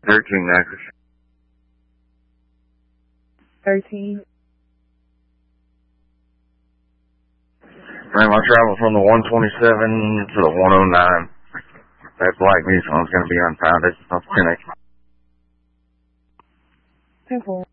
13 acres. 13. Ma'am, I travel from the 127 to the 109. That black Nissan's going to be unfounded. That's 10 acres. 10-4.